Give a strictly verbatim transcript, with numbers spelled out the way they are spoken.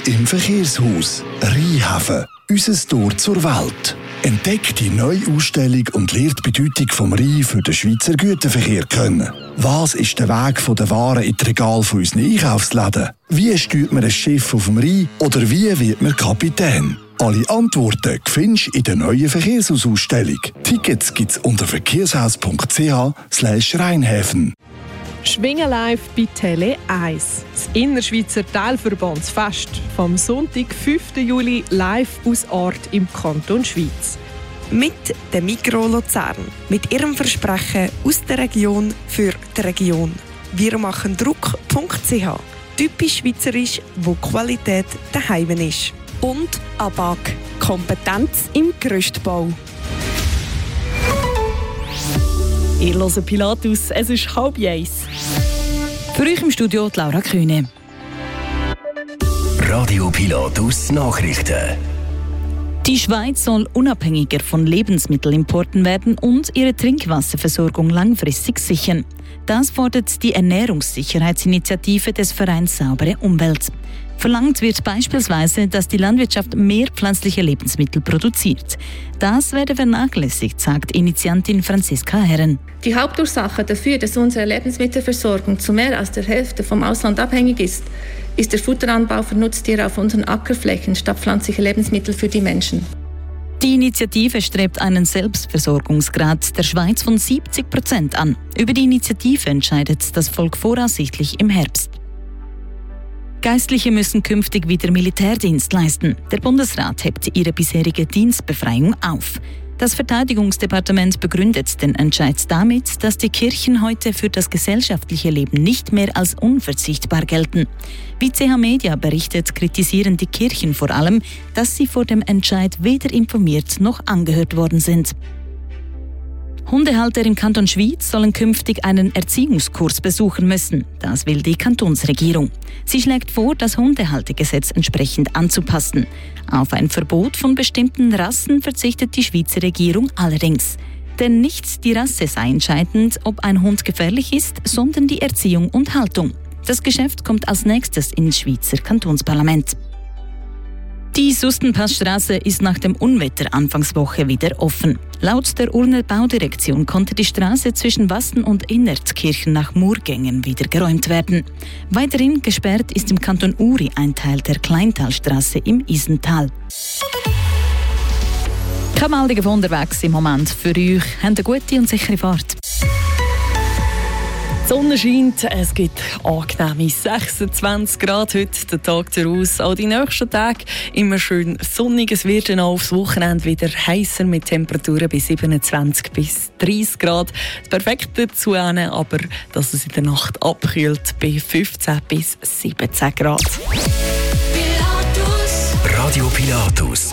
im Verkehrshaus. Rheinhafen. Unser Tor zur Welt. Entdeckt die neue Ausstellung und lernt die Bedeutung vom Rhein für den Schweizer Güterverkehr kennen. Was ist der Weg von der Waren in die Regale von unseren Einkaufsläden? Wie steuert man ein Schiff auf dem Rhein? Oder wie wird man Kapitän? Alle Antworten findest du in der neuen Verkehrshausausstellung. Tickets gibt's unter verkehrshaus punkt c h slash Rheinhäfen. Schwingen live bei Tele eins. Das Innerschweizer Teilverbandsfest vom Sonntag, fünften Juli, live aus Ort im Kanton Schwyz. Mit der Migros Luzern. Mit ihrem Versprechen aus der Region für die Region. Wir machen Druck punkt c h. Typisch schweizerisch, wo Qualität daheim ist. Und A B A C. Kompetenz im Gerüstbau. Ihr hört Pilatus, es ist halb eins. Für euch im Studio die Laura Kühne. Radio Pilatus Nachrichten. Die Schweiz soll unabhängiger von Lebensmittelimporten werden und ihre Trinkwasserversorgung langfristig sichern. Das fordert die Ernährungssicherheitsinitiative des Vereins Saubere Umwelt. Verlangt wird beispielsweise, dass die Landwirtschaft mehr pflanzliche Lebensmittel produziert. Das werde vernachlässigt, sagt Initiantin Franziska Herren. Die Hauptursache dafür, dass unsere Lebensmittelversorgung zu mehr als der Hälfte vom Ausland abhängig ist, ist der Futteranbau für Nutztiere auf unseren Ackerflächen statt pflanzliche Lebensmittel für die Menschen. Die Initiative strebt einen Selbstversorgungsgrad der Schweiz von siebzig Prozent an. Über die Initiative entscheidet das Volk voraussichtlich im Herbst. Geistliche müssen künftig wieder Militärdienst leisten. Der Bundesrat hebt ihre bisherige Dienstbefreiung auf. Das Verteidigungsdepartement begründet den Entscheid damit, dass die Kirchen heute für das gesellschaftliche Leben nicht mehr als unverzichtbar gelten. Wie C H Media berichtet, kritisieren die Kirchen vor allem, dass sie vor dem Entscheid weder informiert noch angehört worden sind. Hundehalter im Kanton Schwyz sollen künftig einen Erziehungskurs besuchen müssen. Das will die Kantonsregierung. Sie schlägt vor, das Hundehaltergesetz entsprechend anzupassen. Auf ein Verbot von bestimmten Rassen verzichtet die Schweizer Regierung allerdings. Denn nicht die Rasse sei entscheidend, ob ein Hund gefährlich ist, sondern die Erziehung und Haltung. Das Geschäft kommt als nächstes ins Schweizer Kantonsparlament. Die Sustenpassstraße ist nach dem Unwetter Anfangswoche wieder offen. Laut der Urner Baudirektion konnte die Straße zwischen Wassen und Innertkirchen nach Murgängen wieder geräumt werden. Weiterhin gesperrt ist im Kanton Uri ein Teil der Kleintalstraße im Isental. Keine Meldungen von unterwegs im Moment für euch. Habt eine gute und sichere Fahrt. Die Sonne scheint, es gibt angenehme sechsundzwanzig Grad heute, der Tag daraus. Auch die nächsten Tage immer schön sonnig. Es wird dann auch aufs Wochenende wieder heißer mit Temperaturen bis siebenundzwanzig bis dreißig Grad. Das Perfekte dazu, aber dass es in der Nacht abkühlt bei fünfzehn bis siebzehn Grad. Radio Pilatus.